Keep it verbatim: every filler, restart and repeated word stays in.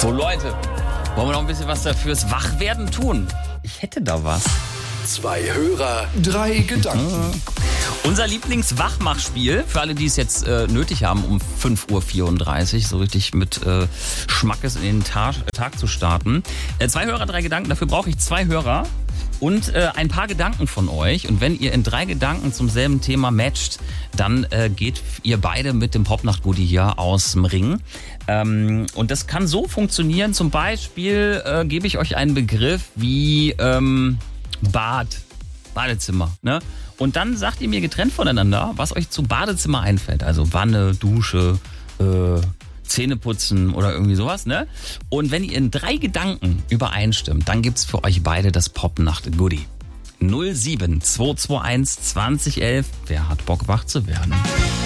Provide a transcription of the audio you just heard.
So Leute, wollen wir noch ein bisschen was fürs Wachwerden tun? Ich hätte da was. Zwei Hörer, drei Gedanken. Unser Lieblingswachmachspiel, für alle, die es jetzt äh, nötig haben, um fünf Uhr vierunddreißig so richtig mit äh, Schmackes in den Tag, Tag zu starten. Äh, zwei Hörer, drei Gedanken, dafür brauche ich zwei Hörer und äh, ein paar Gedanken von euch. Und wenn ihr in drei Gedanken zum selben Thema matcht, dann äh, geht ihr beide mit dem Popnacht-Goodie hier aus dem Ring. Ähm, und das kann so funktionieren, zum Beispiel äh, gebe ich euch einen Begriff wie ähm, Bad, Badezimmer, ne? Und dann sagt ihr mir getrennt voneinander, was euch zu Badezimmer einfällt. Also Wanne, Dusche, äh, Zähneputzen oder irgendwie sowas, ne? Und wenn ihr in drei Gedanken übereinstimmt, dann gibt's für euch beide das Popnacht-Goodie. null sieben zwei zwei eins zwanzig elf. Wer hat Bock, wach zu werden?